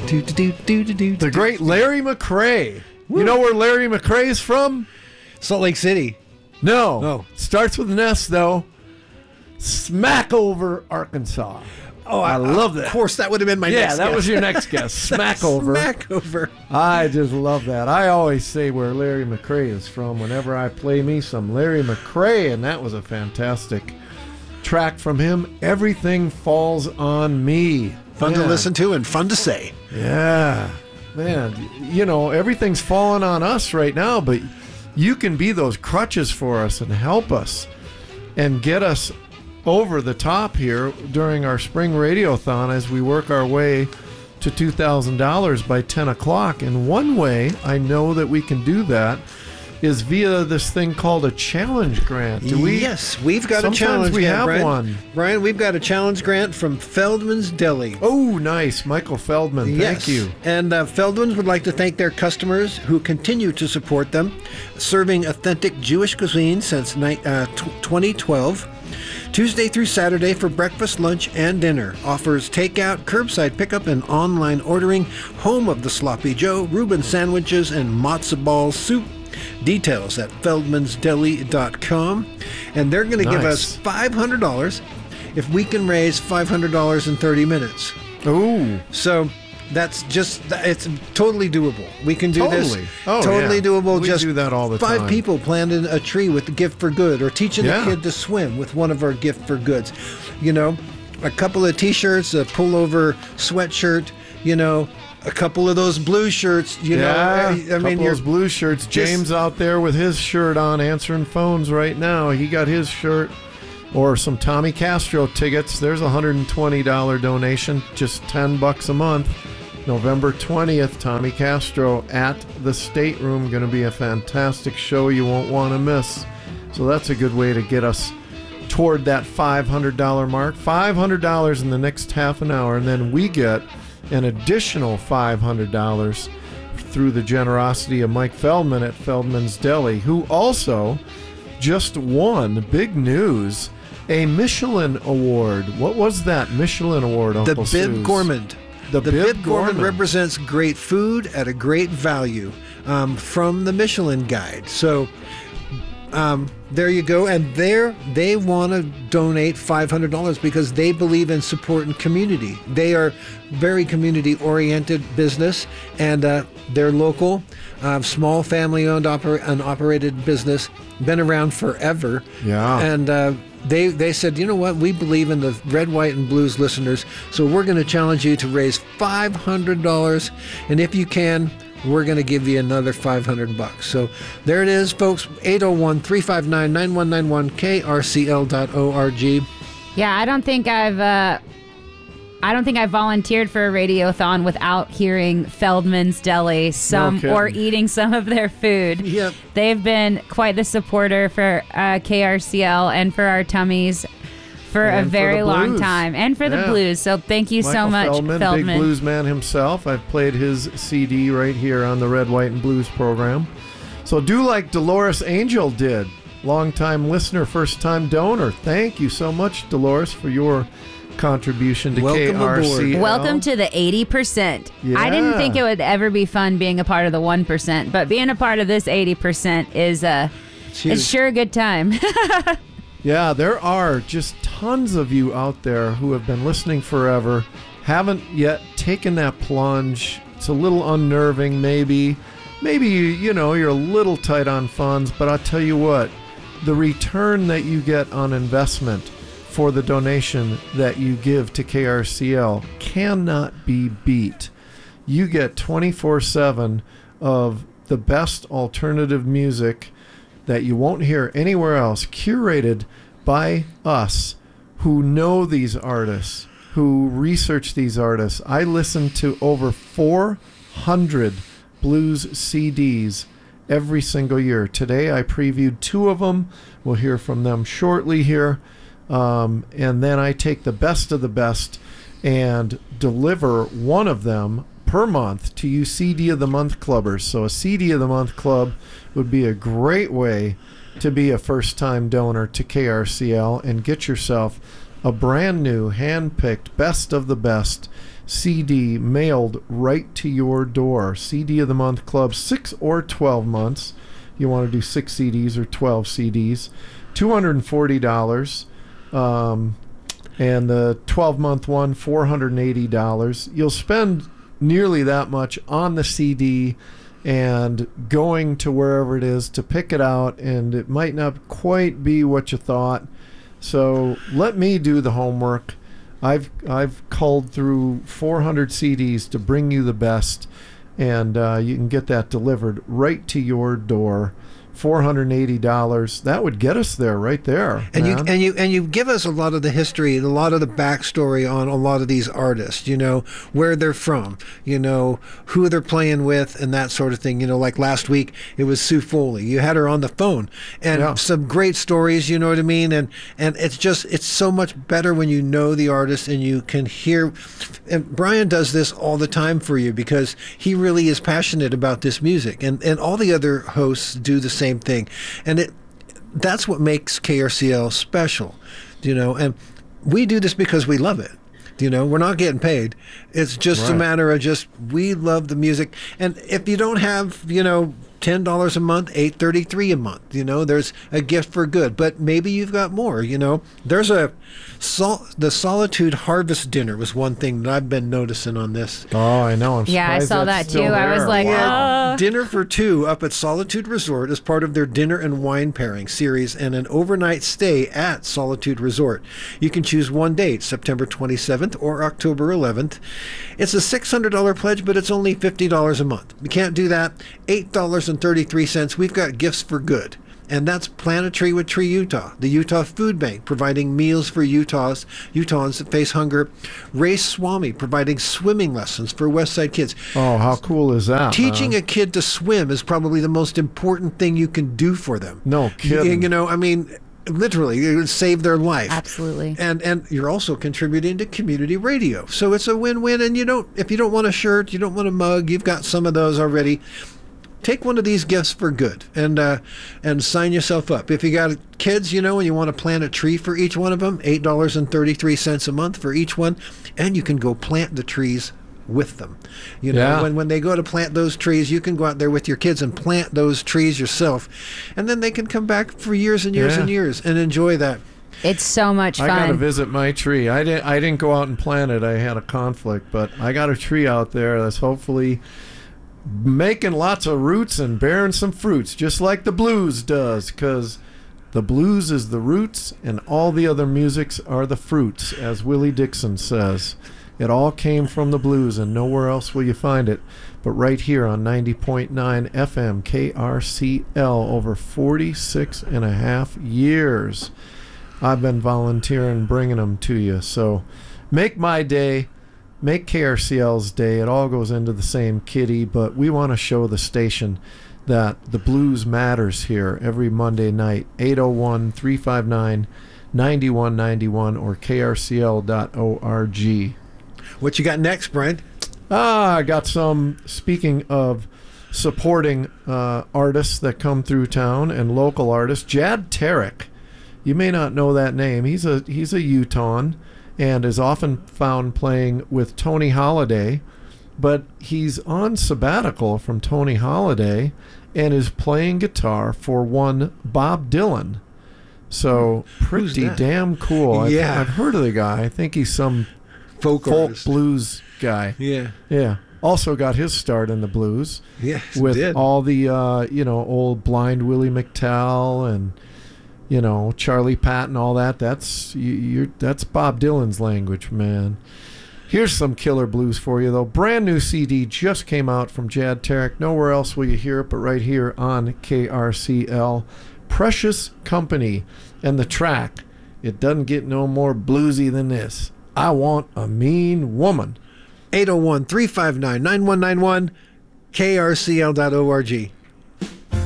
The great Larry McRae. You know where Larry McRae is from? Salt Lake City. No. Oh. Starts with an S, though. Smackover, Arkansas. Oh, I love that. Of course, that would have been my next guess. Yeah, that was your next guess. Smackover. Smackover. I just love that. I always say where Larry McRae is from whenever I play me some Larry McRae, and that was a fantastic track from him. Everything Falls on Me. Fun to listen to and fun to say. Yeah. Man, you know, everything's falling on us right now, but you can be those crutches for us and help us and get us over the top here during our spring radiothon as we work our way to $2,000 by 10 o'clock. And one way I know that we can do that is via this thing called a challenge grant. Do we? Yes, we've got a Sometimes challenge we grant, have Brian. one. Brian, we've got a challenge grant from Feldman's Deli. Oh, nice. Michael Feldman, Yes. thank you. And Feldman's would like to thank their customers who continue to support them, serving authentic Jewish cuisine since 2012. Tuesday through Saturday for breakfast, lunch, and dinner. Offers takeout, curbside pickup, and online ordering. Home of the Sloppy Joe, Reuben sandwiches, and matzo ball soup. Details at feldmansdeli.com. And they're going to give us $500 if we can raise $500 in 30 minutes. Ooh. So that's just, it's totally doable. We can do this. Oh, totally yeah. doable. We Just do that all the time. 5 people planting a tree with the Gift for Good, or teaching Yeah. a kid to swim with one of our Gift for Goods. You know, a couple of t-shirts, a pullover sweatshirt, you know, a couple of those blue shirts, you know. I mean, couple of those blue shirts. James out there with his shirt on, answering phones right now. He got his shirt. Or some Tommy Castro tickets. There's a $120 donation, just $10 a month. November 20th, Tommy Castro at the Stateroom. Going to be a fantastic show you won't want to miss. So that's a good way to get us toward that $500 mark. $500 in the next half an hour, and then we get an additional $500 through the generosity of Mike Feldman at Feldman's Deli, who also just won, big news, a Michelin Award. What was that Michelin Award, Uncle The Suze? Bib Gourmand. The Bib Gourmand represents great food at a great value from the Michelin Guide. So there you go. And they want to donate $500 because they believe in supporting community. They are very community-oriented business, and they're local, small family-owned and operated business, been around forever. Yeah. And they said, you know what, we believe in the Red, White, and Blues listeners, so we're going to challenge you to raise $500, and if you can, we're going to give you another $500. So there it is, folks. 801-359-9191, krcl.org. Yeah, I don't think I've volunteered for a radiothon without hearing Feldman's Deli or eating some of their food. Yep. They've been quite the supporter for KRCL and for our tummies for a very long time, and for the blues. So thank you so much, Feldman. Big blues man himself. I've played his CD right here on the Red, White, and Blues program. So do like Dolores Angel did. Long-time listener, first-time donor. Thank you so much, Dolores, for your contribution to KRCL. Welcome to the 80%. Yeah. I didn't think it would ever be fun being a part of the 1%, but being a part of this 80% is it's sure a good time. Yeah, there are just tons of you out there who have been listening forever, haven't yet taken that plunge. It's a little unnerving, maybe. Maybe, you know, you're a little tight on funds, but I'll tell you what, the return that you get on investment for the donation that you give to KRCL cannot be beat. You get 24/7 of the best alternative music that you won't hear anywhere else, curated by us who know these artists, who research these artists. I listen to over 400 blues CDs every single year. Today I previewed 2 of them. We'll hear from them shortly here. And then I take the best of the best and deliver one of them per month to you CD of the Month clubbers. So a CD of the Month club would be a great way to be a first-time donor to KRCL and get yourself a brand new, hand-picked, best of the best CD mailed right to your door. CD of the Month Club, 6 or 12 months. You want to do 6 CDs or 12 CDs. $240. And the 12-month one, $480. You'll spend nearly that much on the CD and going to wherever it is to pick it out, and it might not quite be what you thought. So let me do the homework. I've culled through 400 CDs to bring you the best, and you can get that delivered right to your door. $480. That would get us there right there. And you give us a lot of the history and a lot of the backstory on a lot of these artists, where they're from, who they're playing with and that sort of thing. Like last week it was Sue Foley. You had her on the phone and some great stories, you know what I mean? And it's so much better when you know the artist and you can hear. And Brian does this all the time for you because he really is passionate about this music, and all the other hosts do the same thing, and that's what makes KRCL special, and we do this because we love it. We're not getting paid. It's just a matter of we love the music. And if you don't have, $10 a month, $8.33 a month, there's a gift for good. But maybe you've got more, There's the Solitude Harvest Dinner was one thing that I've been noticing on this. Oh, I know. I saw that too. I was like, Dinner for two up at Solitude Resort as part of their dinner and wine pairing series and an overnight stay at Solitude Resort. You can choose one date, September 27th or October 11th. It's a $600 pledge, but it's only $50 a month. You can't do that. $8.33. We've got gifts for good. And that's Plant a Tree with Tree Utah, the Utah Food Bank, providing meals for Utahns that face hunger. Ray Swami, providing swimming lessons for Westside kids. Oh, how cool is that? Teaching a kid to swim is probably the most important thing you can do for them. No kidding. Literally, it would save their life. Absolutely. And you're also contributing to community radio. So it's a win-win. And if you don't want a shirt, you don't want a mug, you've got some of those already. Take one of these gifts for good and sign yourself up. If you got kids, and you want to plant a tree for each one of them, $8.33 a month for each one, and you can go plant the trees with them. When they go to plant those trees, you can go out there with your kids and plant those trees yourself, and then they can come back for years and years and years and enjoy that. It's so much fun. I got to visit my tree. I didn't go out and plant it. I had a conflict, but I got a tree out there that's hopefully making lots of roots and bearing some fruits, just like the blues does, because the blues is the roots and all the other musics are the fruits, as Willie Dixon says. It all came from the blues, and nowhere else will you find it but right here on 90.9 FM KRCL. Over 46 and a half years I've been volunteering, bringing them to you. So make my day, make KRCL's day. It all goes into the same kitty, but we want to show the station that the blues matters here every Monday night. 801-359-9191 or krcl.org. What you got next, Brian? I got some, speaking of supporting artists that come through town and local artists. Jad Tarek. You may not know that name. He's a Utahn and is often found playing with Tony Holiday, but he's on sabbatical from Tony Holiday and is playing guitar for one Bob Dylan. So pretty damn cool. I've heard of the guy. I think he's some folk blues guy. Yeah. Also got his start in the blues. Yes, with all the old Blind Willie McTell and Charlie Patton, all that. That's Bob Dylan's language, man. Here's some killer blues for you, though. Brand new CD just came out from Jad Tarek. Nowhere else will you hear it but right here on KRCL. Precious Company, and the track, it doesn't get no more bluesy than this. I Want a Mean Woman. 801-359-9191, krcl.org.